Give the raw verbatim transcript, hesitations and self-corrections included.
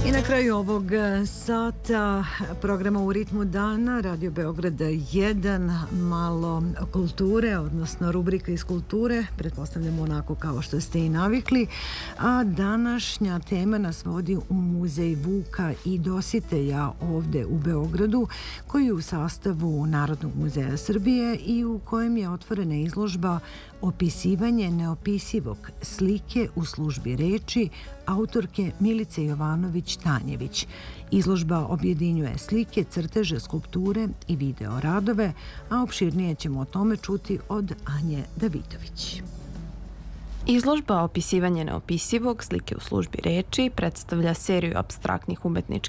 I na kraju ovog sata programa U ritmu dana Radio Beograd jedan, malo kulture, odnosno rubrika iz kulture, pretpostavljamo onako kao što ste i navikli, a današnja tema nas vodi u muzej Vuka i Dositeja ovde u Beogradu, koji je u sastavu Narodnog muzeja Srbije i u kojem je otvorena izložba Opisivanje neopisivog, slike u službi reči autorke Milice Jovanović-Tanjević. Izložba objedinjuje slike, crteže, skulpture i video radove, a opširnije ćemo o tome čuti od Anje Davidović. Izložba Opisivanje neopisivog, slike u službi reči predstavlja seriju apstraktnih umetničkih